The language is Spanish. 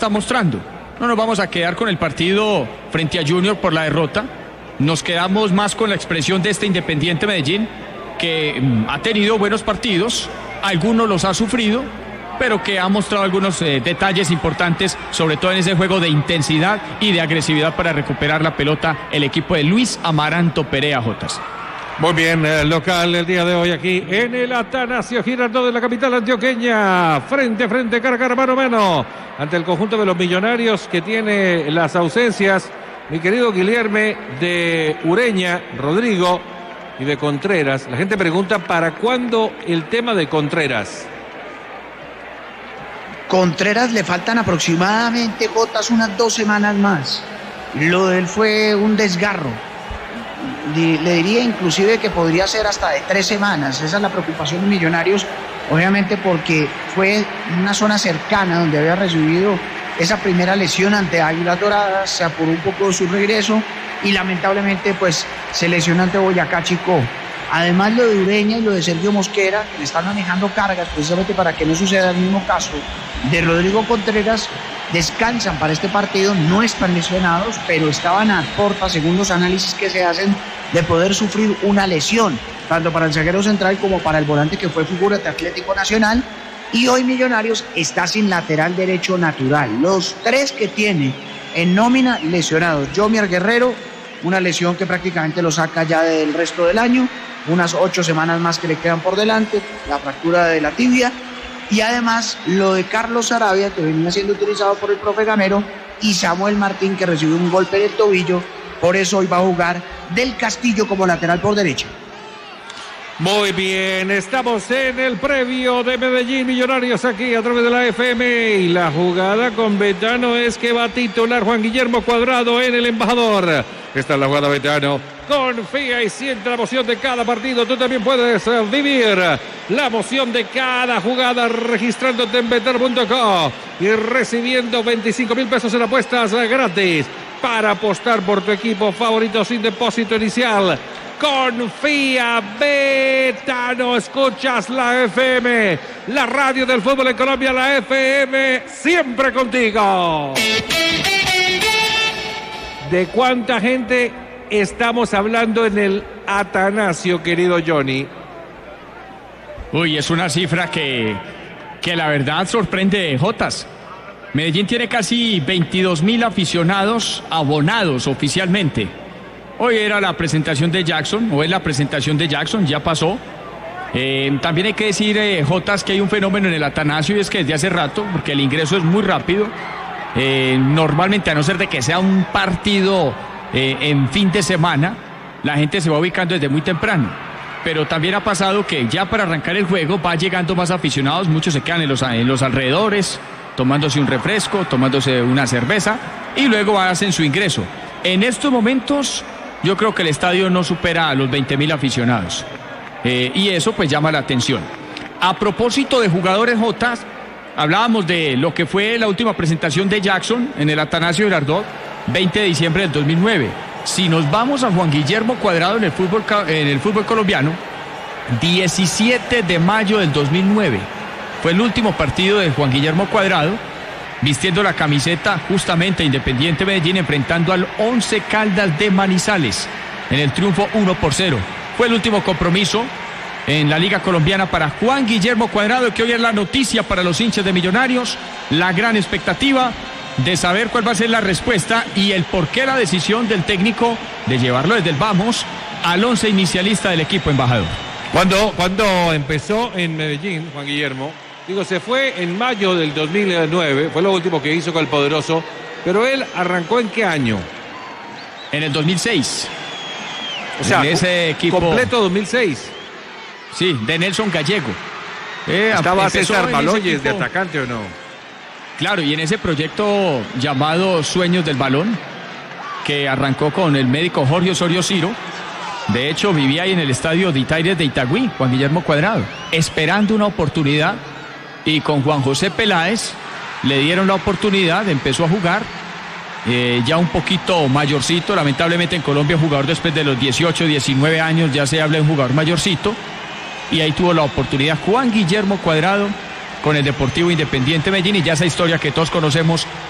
está mostrando. No nos vamos a quedar con el partido frente a Junior por la derrota. Nos quedamos más con la expresión de este Independiente Medellín, que ha tenido buenos partidos, algunos los ha sufrido, pero que ha mostrado algunos detalles importantes, sobre todo en ese juego de intensidad y de agresividad para recuperar la pelota el equipo de Luis Amaranto Perea, Jotas. Muy bien, local el día de hoy aquí en el Atanasio Girardot de la capital antioqueña. Frente a frente, cara a cara, mano a mano, ante el conjunto de los Millonarios, que tiene las ausencias, mi querido Guilherme, de Ureña, Rodrigo y de Contreras. La gente pregunta, ¿para cuándo el tema de Contreras? Contreras le faltan aproximadamente, Jotas, unas 2 semanas más. Lo de él fue un desgarro. Le diría inclusive que podría ser hasta de 3 semanas. Esa es la preocupación de Millonarios, obviamente porque fue una zona cercana donde había recibido esa primera lesión ante Águilas Doradas, se apuró un poco su regreso y lamentablemente pues se lesionó ante Boyacá Chicó. Además, lo de Ureña y lo de Sergio Mosquera, que le están manejando cargas precisamente para que no suceda el mismo caso de Rodrigo Contreras, descansan para este partido, no están lesionados, pero estaban a porta, según los análisis que se hacen, de poder sufrir una lesión, tanto para el zaguero central como para el volante, que fue figura de Atlético Nacional. Y hoy Millonarios está sin lateral derecho natural. Los 3 que tiene en nómina lesionados: Yomier Guerrero, una lesión que prácticamente lo saca ya del resto del año, unas 8 semanas más que le quedan por delante, la fractura de la tibia, y además lo de Carlos Sarabia, que venía siendo utilizado por el profe Gamero, y Samuel Martín, que recibió un golpe de tobillo. Por eso hoy va a jugar Del Castillo como lateral por derecha. Muy bien, estamos en el previo de Medellín Millonarios aquí a través de la FM, y la jugada con Betano es que va a titular Juan Guillermo Cuadrado en el Embajador. Esta es la jugada, Betano. Confía y siente la emoción de cada partido. Tú también puedes vivir la emoción de cada jugada registrándote en betano.co y recibiendo 25,000 pesos en apuestas gratis para apostar por tu equipo favorito sin depósito inicial. Confía, Betano. Escuchas la FM, la radio del fútbol en Colombia, la FM, siempre contigo. ¿De cuánta gente estamos hablando en el Atanasio, querido Johnny? Uy, es una cifra que la verdad sorprende, Jotas. Medellín tiene casi 22,000 aficionados abonados oficialmente. Hoy era la presentación de Jackson, o es la presentación de Jackson, ya pasó. También hay que decir, Jotas, que hay un fenómeno en el Atanasio, y es que desde hace rato, porque el ingreso es muy rápido, normalmente, a no ser de que sea un partido en fin de semana, la gente se va ubicando desde muy temprano. Pero también ha pasado que ya para arrancar el juego va llegando más aficionados, muchos se quedan en los alrededores, tomándose un refresco, tomándose una cerveza, y luego hacen su ingreso. En estos momentos yo creo que el estadio no supera a los 20,000 aficionados, y eso pues llama la atención. A propósito de jugadores, Jotas, hablábamos de lo que fue la última presentación de Jackson en el Atanasio Girardot, 20 de diciembre del 2009. Si nos vamos a Juan Guillermo Cuadrado en el fútbol colombiano, 17 de mayo del 2009 fue el último partido de Juan Guillermo Cuadrado, vistiendo la camiseta justamente Independiente Medellín, enfrentando al Once Caldas de Manizales en el triunfo 1-0. Fue el último compromiso en la Liga Colombiana para Juan Guillermo Cuadrado, que hoy es la noticia para los hinchas de Millonarios, la gran expectativa de saber cuál va a ser la respuesta y el por qué la decisión del técnico de llevarlo desde el vamos al 11 inicialista del equipo embajador. Cuando empezó en Medellín, Juan Guillermo, se fue en mayo del 2009, fue lo último que hizo con el Poderoso, pero él arrancó ¿en qué año? En el 2006. O sea, en ese equipo completo 2006. Sí, de Nelson Gallego. ¿Estaba César Baloyes de atacante o no? Claro, y en ese proyecto llamado Sueños del Balón, que arrancó con el médico Jorge Osorio Ciro. De hecho, vivía ahí en el estadio de Itaires de Itagüí, Juan Guillermo Cuadrado, esperando una oportunidad, y con Juan José Peláez le dieron la oportunidad, empezó a jugar, ya un poquito mayorcito. Lamentablemente en Colombia, jugador después de los 18, 19 años ya se habla de un jugador mayorcito, y ahí tuvo la oportunidad Juan Guillermo Cuadrado con el Deportivo Independiente Medellín, y ya esa historia que todos conocemos